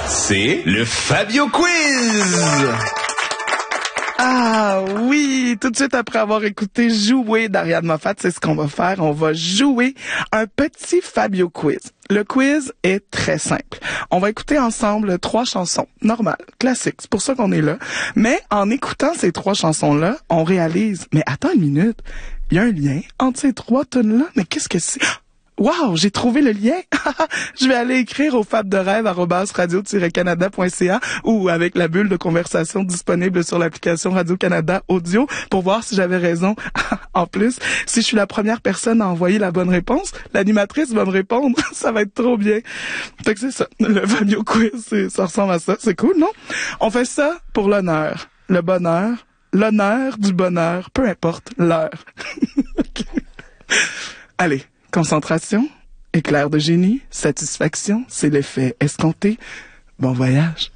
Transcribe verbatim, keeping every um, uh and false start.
C'est le Fabio Quiz! Ah oui, tout de suite après avoir écouté Jouer d'Ariane Moffat, c'est ce qu'on va faire. On va jouer un petit Fabio Quiz. Le quiz est très simple. On va écouter ensemble trois chansons, normales, classiques, c'est pour ça qu'on est là. Mais en écoutant ces trois chansons-là, on réalise, mais attends une minute, il y a un lien entre ces trois tunes-là, mais qu'est-ce que c'est? Wow, j'ai trouvé le lien. Je vais aller écrire au fab de rêve arobase radio tiret canada point c a ou avec la bulle de conversation disponible sur l'application Radio-Canada Audio pour voir si j'avais raison. En plus, si je suis la première personne à envoyer la bonne réponse, l'animatrice va me répondre. Ça va être trop bien. Fait que c'est ça. Le Fabio Quiz, c'est, ça ressemble à ça. C'est cool, non? On fait ça pour l'honneur, le bonheur, l'honneur du bonheur, peu importe l'heure. Okay. Allez. Concentration, éclair de génie, satisfaction, c'est l'effet escompté. Bon voyage.